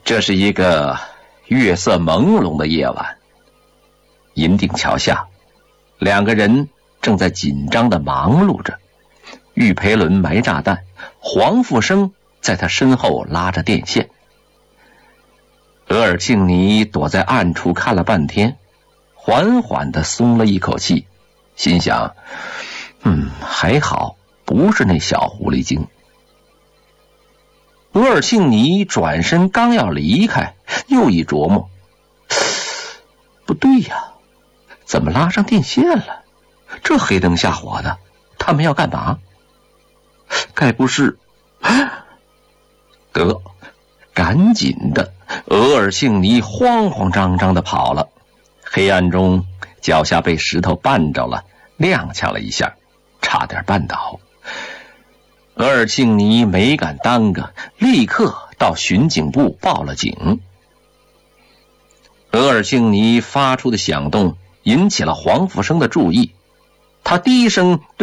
这是一个月色朦胧的夜晚，银锭桥下，两个人正在紧张地忙碌着。玉培伦埋炸弹，黄复生在他身后拉着电线。额尔庆尼躲在暗处看了半天，缓缓地松了一口气，心想：还好不是那小狐狸精。额尔庆尼转身刚要离开，又一琢磨，不对呀，怎么拉上电线了？这黑灯瞎火的，他们要干嘛？该不是……得，赶紧的，额尔庆尼慌慌张张的跑了。黑暗中，脚下被石头绊着了，踉跄了一下，差点绊倒。额尔庆尼没敢耽搁，立刻到巡警部报了警。额尔庆尼发出的响动引起了黄复生的注意，他低声